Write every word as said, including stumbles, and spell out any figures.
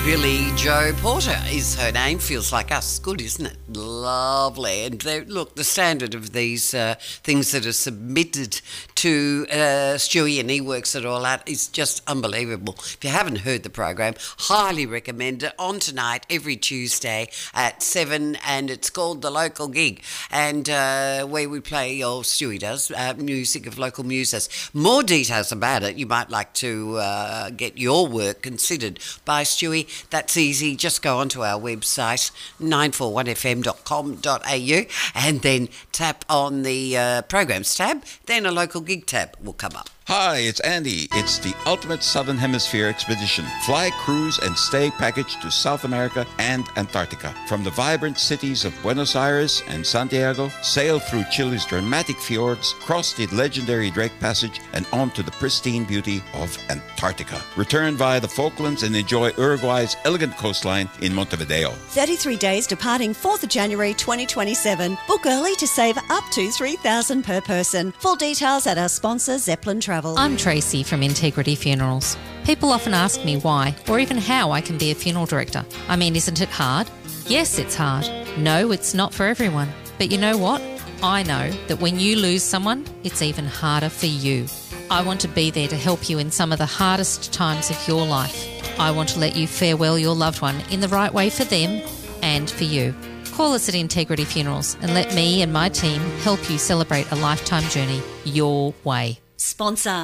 Billy Joe Porter is her name. Feels like us. Good, isn't it? Lovely. And look, the standard of these uh, things that are submitted to uh, Stewie, and he works it all out, is just unbelievable. If you haven't heard the program, highly recommend it. On tonight, every Tuesday at seven, and it's called The Local Gig, and uh, where we play, or Stewie does, uh, music of local muses. More details about it, you might like to uh, get your work considered by Stewie. That's easy. Just go onto our website, nine four one f m dot com dot a u, and then tap on the uh, programs tab. Then a local gig tab will come up. Hi, it's Andy. It's the ultimate Southern Hemisphere expedition. Fly, cruise, and stay package to South America and Antarctica. From the vibrant cities of Buenos Aires and Santiago, sail through Chile's dramatic fjords, cross the legendary Drake Passage, and on to the pristine beauty of Antarctica. Return via the Falklands and enjoy Uruguay's elegant coastline in Montevideo. thirty-three days departing fourth of January twenty twenty-seven. Book early to save up to three thousand dollars per person. Full details at our sponsor, Zeppelin Travel. I'm Tracy from Integrity Funerals. People often ask me why, or even how I can be a funeral director. I mean, isn't it hard? Yes, it's hard. No, it's not for everyone. But you know what? I know that when you lose someone, it's even harder for you. I want to be there to help you in some of the hardest times of your life. I want to let you farewell your loved one in the right way for them and for you. Call us at Integrity Funerals and let me and my team help you celebrate a lifetime journey your way. Sponsor